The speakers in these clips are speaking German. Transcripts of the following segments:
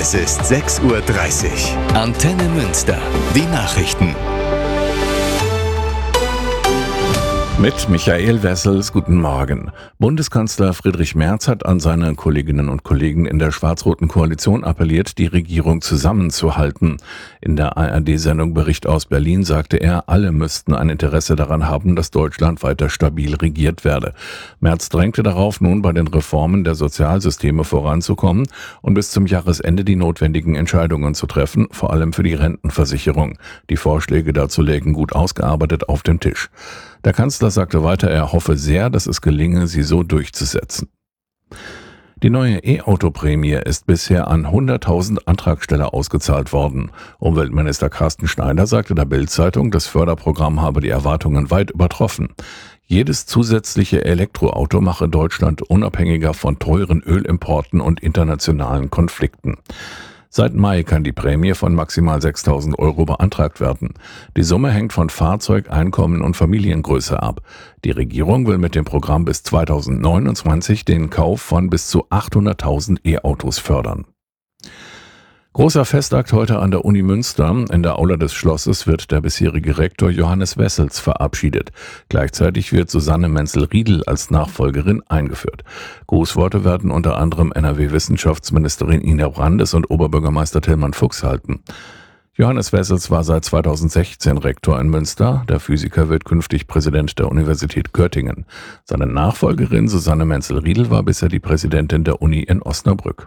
Es ist 6:30 Uhr. Antenne Münster. Die Nachrichten. Mit Michael Wessels, guten Morgen. Bundeskanzler Friedrich Merz hat an seine Kolleginnen und Kollegen in der schwarz-roten Koalition appelliert, die Regierung zusammenzuhalten. In der ARD-Sendung Bericht aus Berlin sagte er, alle müssten ein Interesse daran haben, dass Deutschland weiter stabil regiert werde. Merz drängte darauf, nun bei den Reformen der Sozialsysteme voranzukommen und bis zum Jahresende die notwendigen Entscheidungen zu treffen, vor allem für die Rentenversicherung. Die Vorschläge dazu lägen gut ausgearbeitet auf dem Tisch. Der Kanzler sagte weiter, er hoffe sehr, dass es gelinge, sie so durchzusetzen. Die neue E-Auto-Prämie ist bisher an 100.000 Antragsteller ausgezahlt worden. Umweltminister Carsten Schneider sagte der Bild-Zeitung, das Förderprogramm habe die Erwartungen weit übertroffen. Jedes zusätzliche Elektroauto mache Deutschland unabhängiger von teuren Ölimporten und internationalen Konflikten. Seit Mai kann die Prämie von maximal 6.000 € beantragt werden. Die Summe hängt von Fahrzeug, Einkommen und Familiengröße ab. Die Regierung will mit dem Programm bis 2029 den Kauf von bis zu 800.000 E-Autos fördern. Großer Festakt heute an der Uni Münster. In der Aula des Schlosses wird der bisherige Rektor Johannes Wessels verabschiedet. Gleichzeitig wird Susanne Menzel-Riedel als Nachfolgerin eingeführt. Grußworte werden unter anderem NRW-Wissenschaftsministerin Ina Brandes und Oberbürgermeister Tillmann Fuchs halten. Johannes Wessels war seit 2016 Rektor in Münster. Der Physiker wird künftig Präsident der Universität Göttingen. Seine Nachfolgerin Susanne Menzel-Riedel war bisher die Präsidentin der Uni in Osnabrück.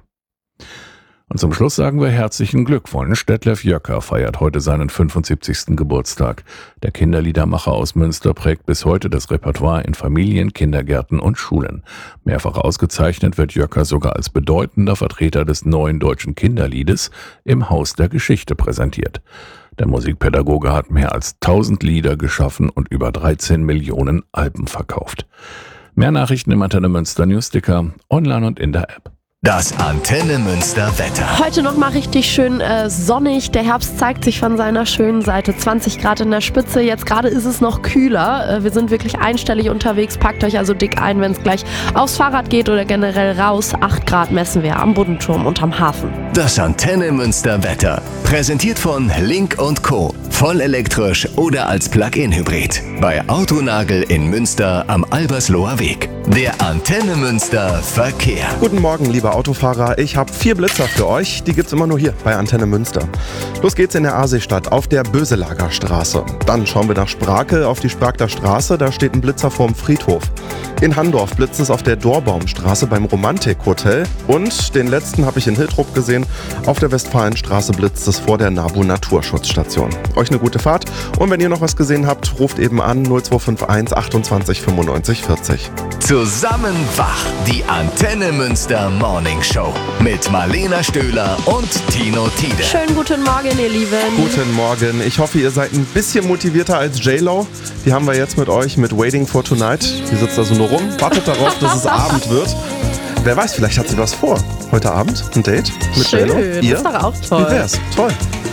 Und zum Schluss sagen wir herzlichen Glückwunsch. Detlef Jöcker feiert heute seinen 75. Geburtstag. Der Kinderliedermacher aus Münster prägt bis heute das Repertoire in Familien, Kindergärten und Schulen. Mehrfach ausgezeichnet wird Jöcker sogar als bedeutender Vertreter des neuen deutschen Kinderliedes im Haus der Geschichte präsentiert. Der Musikpädagoge hat mehr als 1000 Lieder geschaffen und über 13 Millionen Alben verkauft. Mehr Nachrichten im Antenne Münster Newsticker, online und in der App. Das Antenne Münster Wetter. Heute noch mal richtig schön sonnig. Der Herbst zeigt sich von seiner schönen Seite. 20 Grad in der Spitze. Jetzt gerade ist es noch kühler. Wir sind wirklich einstellig unterwegs. Packt euch also dick ein, wenn es gleich aufs Fahrrad geht oder generell raus. 8 Grad messen wir am Boddenturm und am Hafen. Das Antenne Münster Wetter. Präsentiert von Link & Co. Voll elektrisch oder als Plug-in-Hybrid. Bei Autonagel in Münster am Albersloher Weg. Der Antenne Münster Verkehr. Guten Morgen, liebe Autofahrer. Ich habe 4 Blitzer für euch. Die gibt's immer nur hier bei Antenne Münster. Los geht's in der Aasseestadt auf der Böselager Straße. Dann schauen wir nach Sprake auf die Sparkter Straße. Da steht ein Blitzer vorm Friedhof. In Handorf blitzt es auf der Dorbaumstraße beim Romantik-Hotel. Und den letzten habe ich in Hiltrup gesehen. Auf der Westfalenstraße blitzt es vor der NABU Naturschutzstation. Euch eine gute Fahrt. Und wenn ihr noch was gesehen habt, ruft eben an 0251 28 95 40. Zusammen wach, die Antenne Münster Morning Show mit Marlena Stöhler und Tino Tiede. Schönen guten Morgen, ihr Lieben. Guten Morgen. Ich hoffe, ihr seid ein bisschen motivierter als J-Lo. Die haben wir jetzt mit euch mit Waiting for Tonight. Die sitzt da so nur rum, wartet darauf, dass es Abend wird. Wer weiß, vielleicht hat sie was vor. Heute Abend ein Date mit J-Lo. Schön, Ihr? das ist doch auch toll. Wie wär's? Toll.